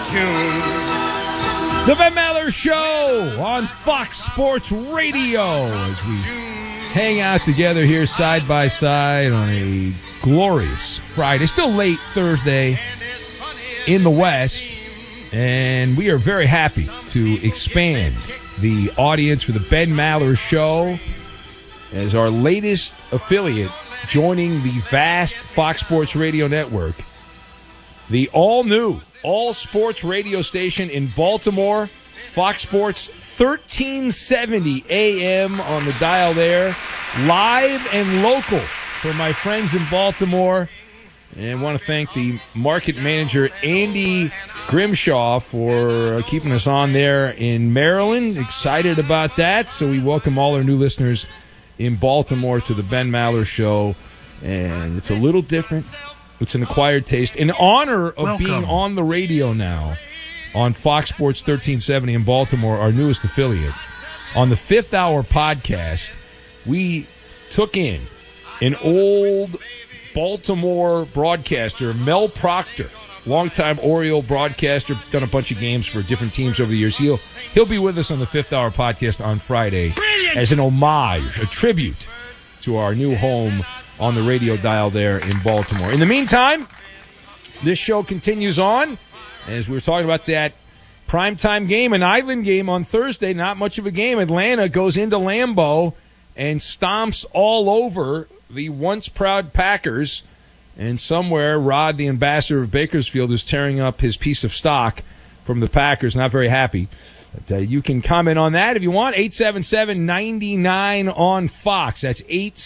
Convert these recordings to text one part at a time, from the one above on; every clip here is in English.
The Ben Maller Show on Fox Sports Radio as we hang out together here side by side on a glorious Friday. Still late Thursday in the West, and we are very happy to expand the audience for the Ben Maller Show as our latest affiliate joining the vast Fox Sports Radio network. The all-new, all-sports radio station in Baltimore, Fox Sports 1370 AM on the dial there, live and local for my friends in Baltimore. And I want to thank the market manager, Andy Grimshaw, for keeping us on there in Maryland. Excited about that. So we welcome all our new listeners in Baltimore to the Ben Maller Show. And it's a little different. It's an acquired taste. In honor of being on the radio now on Fox Sports 1370 in Baltimore, our newest affiliate, on the Fifth Hour podcast, we took in an old Baltimore broadcaster, Mel Proctor, longtime Oriole broadcaster, done a bunch of games for different teams over the years. He'll be with us on the Fifth Hour podcast on Friday as an homage, a tribute to our new home on the radio dial there in Baltimore. In the meantime, this show continues on. As we were talking about that primetime game, an island game on Thursday, not much of a game. Atlanta goes into Lambeau and stomps all over the once proud Packers. And somewhere, Rod, the ambassador of Bakersfield, is tearing up his piece of stock from the Packers. Not very happy. But, you can comment on that if you want. 877-99 on Fox. That's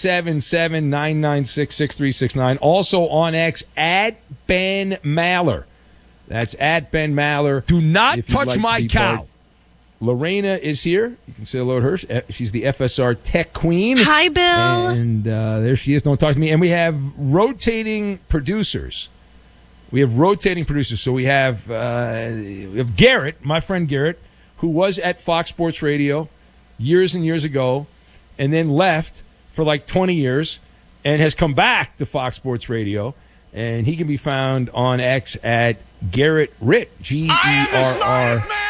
877-996-6369. Also on X, at Ben Maller. That's at Ben Maller. Do not touch my cow. Lorena is here. You can say hello to her. She's the FSR Tech Queen. Hi, Bill. And there she is. Don't talk to me. And we have rotating producers. So we have Garrett, my friend Garrett, who was at Fox Sports Radio years and years ago and then left for like 20 years and has come back to Fox Sports Radio. And he can be found on X at Garrett Ritt, Gerrr.